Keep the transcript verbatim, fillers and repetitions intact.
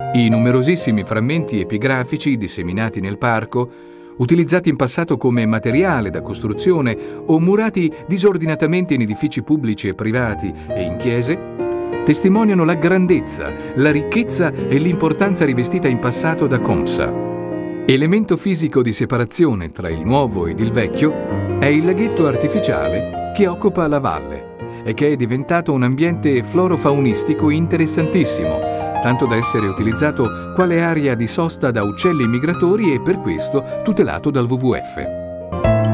I numerosissimi frammenti epigrafici disseminati nel parco, utilizzati in passato come materiale da costruzione o murati disordinatamente in edifici pubblici e privati e in chiese, testimoniano la grandezza, la ricchezza e l'importanza rivestita in passato da Comsa. Elemento fisico di separazione tra il nuovo ed il vecchio è il laghetto artificiale che occupa la valle e che è diventato un ambiente florofaunistico interessantissimo, tanto da essere utilizzato quale area di sosta da uccelli migratori e per questo tutelato dal W W F.